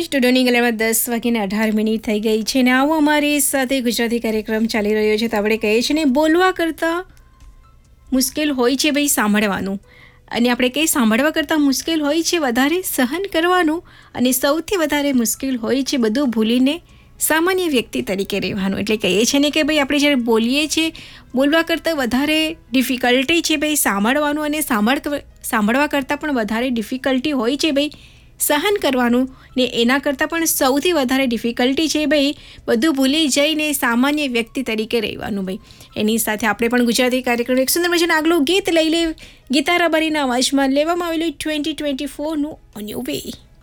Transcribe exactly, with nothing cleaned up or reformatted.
સ્ટુડિયોની ગલામાં દસ વાગીને અઢાર મિનિટ થઈ ગઈ છે ને આવો અમારી સાથે ગુજરાતી કાર્યક્રમ ચાલી રહ્યો છે. તો આપણે કહીએ છીએ ને બોલવા કરતાં મુશ્કેલ હોય છે ભાઈ સાંભળવાનું, અને આપણે કંઈ સાંભળવા કરતાં મુશ્કેલ હોય છે વધારે સહન કરવાનું, અને સૌથી વધારે મુશ્કેલ હોય છે બધું ભૂલીને સામાન્ય વ્યક્તિ તરીકે રહેવાનું. એટલે કહીએ છીએ ને કે ભાઈ આપણે જ્યારે બોલીએ છીએ બોલવા કરતાં વધારે ડિફિકલ્ટી છે ભાઈ સાંભળવાનું, અને સાંભળ સાંભળવા કરતાં પણ વધારે ડિફિકલ્ટી હોય છે ભાઈ સહન કરવાનું, ને એના કરતાં પણ સૌથી વધારે ડિફિકલ્ટી છે ભાઈ બધું ભૂલી જઈને સામાન્ય વ્યક્તિ તરીકે રહેવાનું. ભાઈ એની સાથે આપણે પણ ગુજરાતી કાર્યક્રમ એક સુંદર મજાનું આગલું ગીત લઈ લે. ગીતા રબારીના અવાજમાં લેવામાં આવેલું twenty twenty ફોરનું on your way.